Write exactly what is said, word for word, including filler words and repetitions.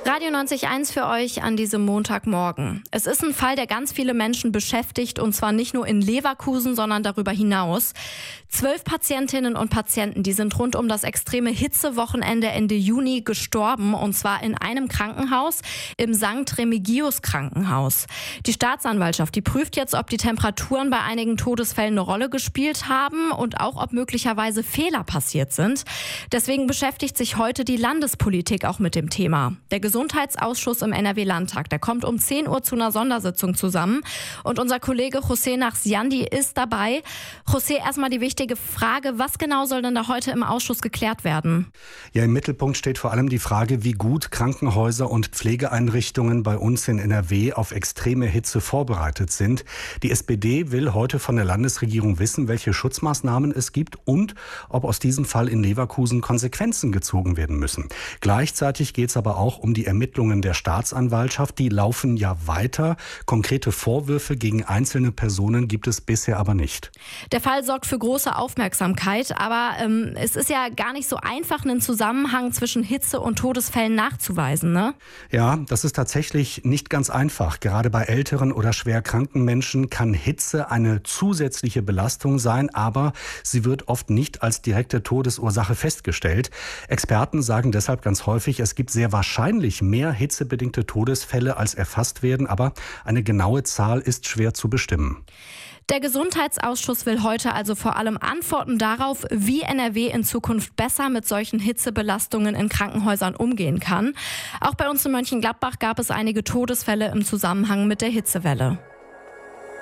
Radio neunzig Komma eins für euch an diesem Montagmorgen. Es ist ein Fall, der ganz viele Menschen beschäftigt, und zwar nicht nur in Leverkusen, sondern darüber hinaus. Zwölf Patientinnen und Patienten, die sind rund um das extreme Hitzewochenende Ende Juni gestorben, und zwar in einem Krankenhaus, im Sankt Remigius Krankenhaus. Die Staatsanwaltschaft, die prüft jetzt, ob die Temperaturen bei einigen Todesfällen eine Rolle gespielt haben und auch, ob möglicherweise Fehler passiert sind. Deswegen beschäftigt sich heute die Landespolitik auch mit dem Thema. Der Gesundheitsausschuss im N R W-Landtag, der kommt um zehn Uhr zu einer Sondersitzung zusammen. Und unser Kollege José Nachsiandi ist dabei. José, erstmal die wichtige Frage, was genau soll denn da heute im Ausschuss geklärt werden? Ja, im Mittelpunkt steht vor allem die Frage, wie gut Krankenhäuser und Pflegeeinrichtungen bei uns in N R W auf extreme Hitze vorbereitet sind. Die S P D will heute von der Landesregierung wissen, welche Schutzmaßnahmen es gibt und ob aus diesem Fall in Leverkusen Konsequenzen gezogen werden müssen. Gleichzeitig geht es aber auch um die Ermittlungen der Staatsanwaltschaft. Die laufen ja weiter. Konkrete Vorwürfe gegen einzelne Personen gibt es bisher aber nicht. Der Fall sorgt für große Aufmerksamkeit, aber ähm, es ist ja gar nicht so einfach, einen Zusammenhang zwischen Hitze und Todesfällen nachzuweisen, ne? Ja, das ist tatsächlich nicht ganz einfach. Gerade bei älteren oder schwer kranken Menschen kann Hitze eine zusätzliche Belastung sein, aber sie wird oft nicht als direkte Todesursache festgestellt. Experten sagen deshalb ganz häufig, es gibt sehr wahrscheinlich mehr hitzebedingte Todesfälle, als erfasst werden, aber eine genaue Zahl ist schwer zu bestimmen. Der Gesundheitsausschuss will heute also vor allem Antworten darauf, wie N R W in Zukunft besser mit solchen Hitzebelastungen in Krankenhäusern umgehen kann. Auch bei uns in Mönchengladbach gab es einige Todesfälle im Zusammenhang mit der Hitzewelle.